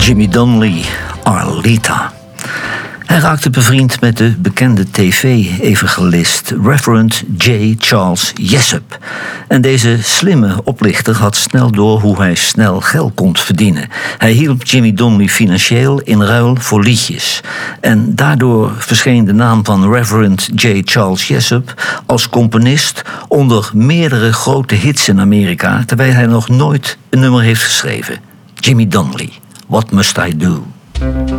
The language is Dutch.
Jimmy Donnelly, Arleta. Hij raakte bevriend met de bekende tv-evangelist Reverend J. Charles Jessup. En deze slimme oplichter had snel door hoe hij snel geld kon verdienen. Hij hielp Jimmy Donnelly financieel in ruil voor liedjes. En daardoor verscheen de naam van Reverend J. Charles Jessup als componist onder meerdere grote hits in Amerika, terwijl hij nog nooit een nummer heeft geschreven. Jimmy Donnelly, What Must I Do?